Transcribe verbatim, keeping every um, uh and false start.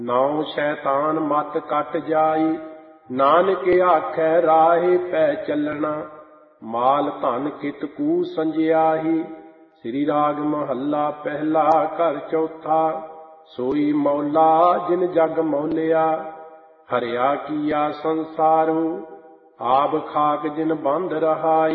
ਨਾਉ ਸ਼ੈਤਾਨ ਮਤ ਕੱਟ ਜਾਈ, ਨਾਨਕ ਆਖੈ ਰਾਹੇ ਪੈ ਚੱਲਣਾ। ਮਾਲ ਧਨ ਕਿਤ ਕੂ ਸੰਜਿਆਹੀ, ਸ੍ਰੀ ਰਾਗ ਮਹੱਲਾ ਪਹਿਲਾ ਘਰ ਚੌਥਾ। ਸੋਈ ਮੌਲਾ ਜਿਨ ਜਗ ਮੌਲਿਆ, ਹਰਿਆ ਕੀਆ ਸੰਸਾਰੂ। ਆਬ ਖਾਕ ਜਿਨ ਬੰਧ ਰਹਾਈ,